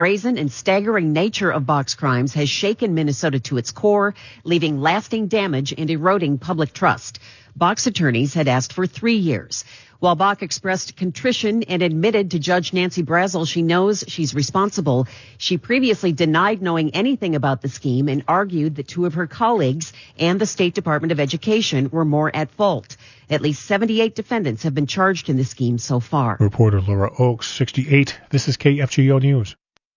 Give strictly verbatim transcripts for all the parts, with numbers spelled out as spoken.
brazen and staggering nature of Bach's crimes has shaken Minnesota to its core, leaving lasting damage and eroding public trust. Bach's attorneys had asked for three years. While Bach expressed contrition and admitted to Judge Nancy Brazel she knows she's responsible, she previously denied knowing anything about the scheme and argued that two of her colleagues and the State Department of Education were more at fault. At least seventy-eight defendants have been charged in the scheme so far. Reporter Laura Oakes, sixty-eight. This is K F G O News.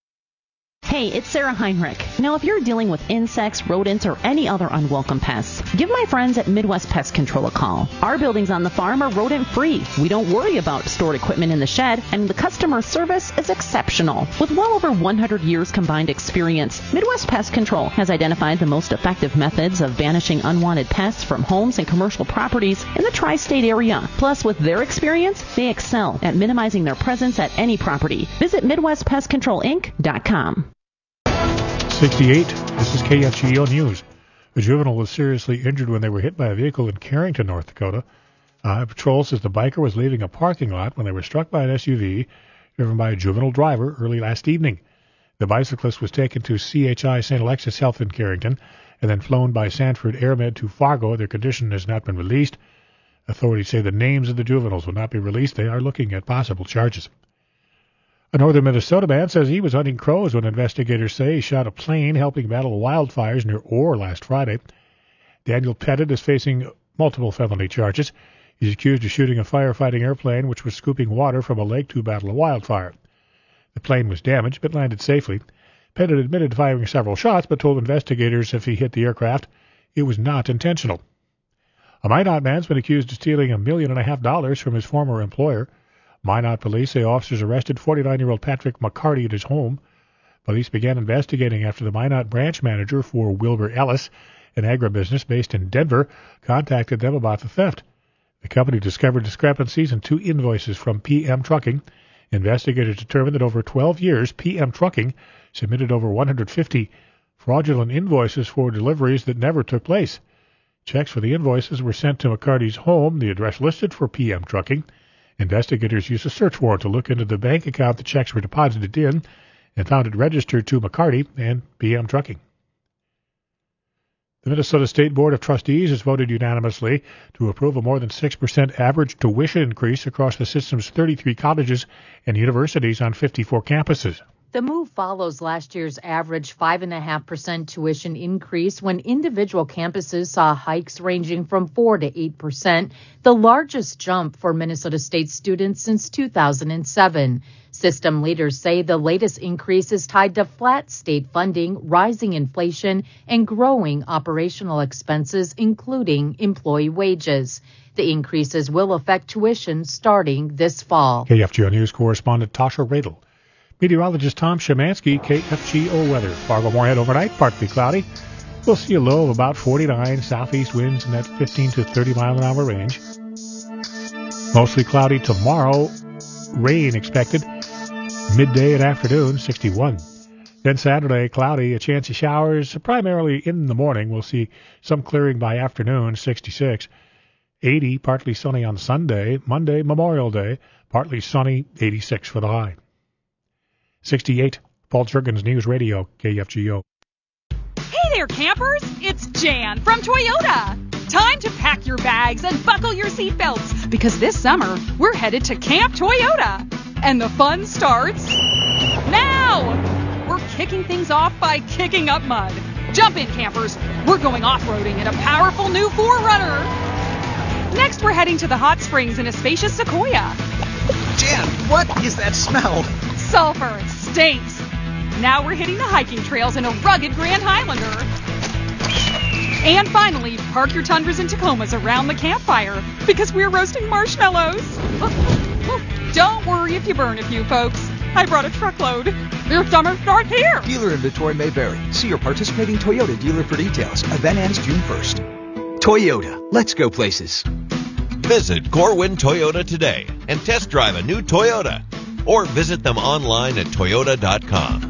Hey, it's Sarah Heinrich. Now, if you're dealing with insects, rodents, or any other unwelcome pests, give my friends at Midwest Pest Control a call. Our buildings on the farm are rodent-free. We don't worry about stored equipment in the shed, and the customer service is exceptional. With well over one hundred years combined experience, Midwest Pest Control has identified the most effective methods of banishing unwanted pests from homes and commercial properties in the tri-state area. Plus, with their experience, they excel at minimizing their presence at any property. Visit Midwest Pest Control Inc dot com. sixty-eight. This is K F G O News. A juvenile was seriously injured when they were hit by a vehicle in Carrington, North Dakota. Uh, patrol says the biker was leaving a parking lot when they were struck by an S U V driven by a juvenile driver early last evening. The bicyclist was taken to C H I Saint Alexis Health in Carrington and then flown by Sanford AirMed to Fargo. Their condition has not been released. Authorities say the names of the juveniles will not be released. They are looking at possible charges. A northern Minnesota man says he was hunting crows when investigators say he shot a plane helping battle wildfires near Orr last Friday. Daniel Pettit is facing multiple felony charges. He's accused of shooting a firefighting airplane which was scooping water from a lake to battle a wildfire. The plane was damaged but landed safely. Pettit admitted to firing several shots but told investigators if he hit the aircraft, it was not intentional. A Minot man's been accused of stealing a million and a half dollars from his former employer. Minot police say officers arrested forty-nine-year-old Patrick McCarty at his home. Police began investigating after the Minot branch manager for Wilbur Ellis, an agribusiness based in Denver, contacted them about the theft. The company discovered discrepancies in two invoices from P M Trucking. Investigators determined that over twelve years, P M Trucking submitted over one hundred fifty fraudulent invoices for deliveries that never took place. Checks for the invoices were sent to McCarty's home, the address listed for P M Trucking. Investigators used a search warrant to look into the bank account the checks were deposited in and found it registered to McCarty and P M Trucking. The Minnesota State Board of Trustees has voted unanimously to approve a more than six percent average tuition increase across the system's thirty-three colleges and universities on fifty-four campuses. The move follows last year's average five point five percent tuition increase when individual campuses saw hikes ranging from four to eight percent, the largest jump for Minnesota State students since two thousand seven. System leaders say the latest increase is tied to flat state funding, rising inflation, and growing operational expenses, including employee wages. The increases will affect tuition starting this fall. K F G O News correspondent Tasha Radel. Meteorologist Tom Szymanski, K F G O weather. Fargo-Moorhead overnight, partly cloudy. We'll see a low of about forty-nine, southeast winds in that fifteen to thirty mile an hour range. Mostly cloudy tomorrow, rain expected midday and afternoon, sixty-one. Then Saturday, cloudy, a chance of showers, primarily in the morning. We'll see some clearing by afternoon, sixty-six. eighty, partly sunny on Sunday. Monday, Memorial Day, partly sunny, eighty-six for the high. sixty-eight, Paul Jurgens News Radio, K F G O. Hey there, campers! It's Jan from Toyota. Time to pack your bags and buckle your seatbelts because this summer we're headed to Camp Toyota. And the fun starts now! We're kicking things off by kicking up mud. Jump in, campers. We're going off-roading in a powerful new four runner. Next, we're heading to the hot springs in a spacious Sequoia. Jan, what is that smell? Sulfur. It stinks. Now we're hitting the hiking trails in a rugged Grand Highlander. And finally, park your Tundras and Tacomas around the campfire because we're roasting marshmallows. Don't worry if you burn a few, folks. I brought a truckload. Your summer starts here. Dealer inventory may vary. See your participating Toyota dealer for details. Event ends June first. Toyota. Let's go places. Visit Corwin Toyota today and test drive a new Toyota. Or visit them online at toyota dot com.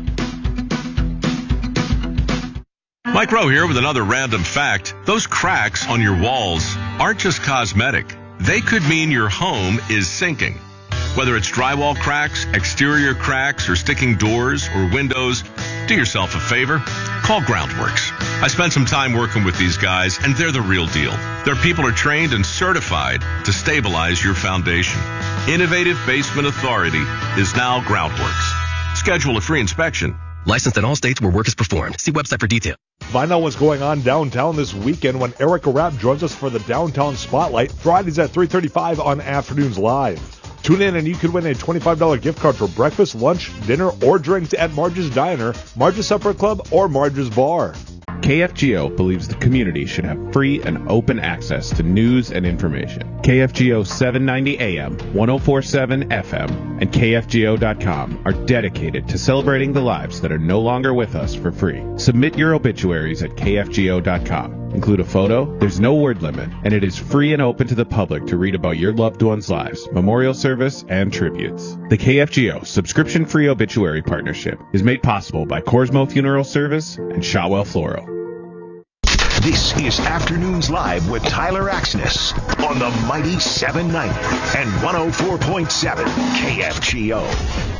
Mike Rowe here with another random fact. Those cracks on your walls aren't just cosmetic. They could mean your home is sinking. Whether it's drywall cracks, exterior cracks, or sticking doors or windows, do yourself a favor. Call Groundworks. I spent some time working with these guys, and they're the real deal. Their people are trained and certified to stabilize your foundation. Innovative Basement Authority is now Groundworks. Schedule a free inspection. Licensed in all states where work is performed. See website for details. Find out what's going on downtown this weekend when Erica Rapp joins us for the Downtown Spotlight, Fridays at three thirty-five on Afternoons Live. Tune in and you could win a twenty-five dollars gift card for breakfast, lunch, dinner, or drinks at Marge's Diner, Marge's Supper Club, or Marge's Bar. K F G O believes the community should have free and open access to news and information. K F G O seven ninety A M, ten forty-seven F M, and K F G O dot com are dedicated to celebrating the lives that are no longer with us for free. Submit your obituaries at K F G O dot com. Include a photo, there's no word limit, and it is free and open to the public to read about your loved ones' lives, memorial service, and tributes. The K F G O subscription-free obituary partnership is made possible by Corsmo Funeral Service and Shawwell Floral. This is Afternoons Live with Tyler Axness on the mighty seven ninety and one oh four point seven K F G O.